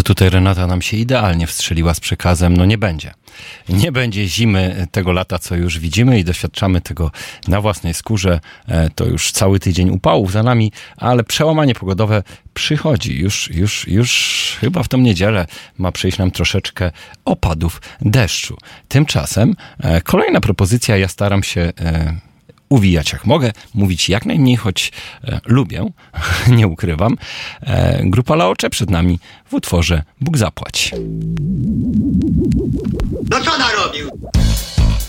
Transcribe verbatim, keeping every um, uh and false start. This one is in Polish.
tutaj Renata nam się idealnie wstrzeliła z przekazem, no nie będzie. Nie będzie zimy tego lata, co już widzimy i doświadczamy tego na własnej skórze. To już cały tydzień upałów za nami, ale przełamanie pogodowe przychodzi. Już, już, już chyba w tą niedzielę ma przyjść nam troszeczkę opadów deszczu. Tymczasem kolejna propozycja, ja staram się uwijać jak mogę, mówić jak najmniej, choć e, lubię, nie ukrywam. E, grupa Laocze przed nami w utworze Bóg zapłać. No co narobił?